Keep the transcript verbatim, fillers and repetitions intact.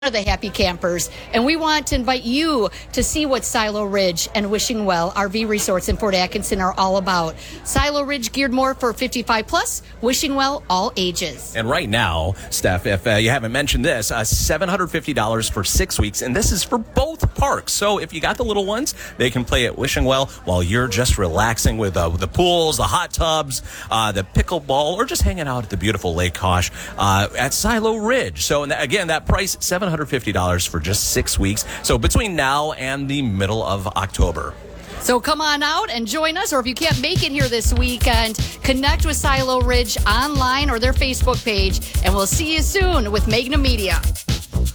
of the happy campers, and we want to invite you to see what Silo Ridge and Wishing Well R V Resorts in Fort Atkinson are all about. Silo Ridge geared more for fifty-five plus, Wishing Well all ages. And right now, Steph, if uh, you haven't mentioned this, uh, seven hundred fifty dollars for six weeks, and this is for both parks. So if you got the little ones, they can play at Wishing Well while you're just relaxing with, uh, with the pools, the hot tubs, uh, the pickleball, or just hanging out at the beautiful Lake Kosh uh, at Silo Ridge. So and again, that price, seven hundred fifty dollars for just six weeks. So between now and the middle of October. So come on out and join us, or if you can't make it here this weekend, connect with Silo Ridge online or their Facebook page, and we'll see you soon with Magna Media.